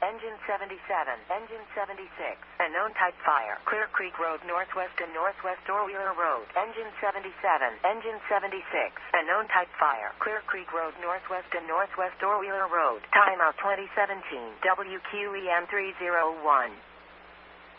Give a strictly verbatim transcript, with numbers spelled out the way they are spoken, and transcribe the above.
Engine seventy-seven, Engine seventy-six, unknown type fire, Clear Creek Road Northwest and Northwest Door-Wheeler Road, Engine seventy-seven, Engine seventy-six, unknown type fire, Clear Creek Road Northwest and Northwest Door-Wheeler Road, timeout twenty seventeen, W Q E M three oh one.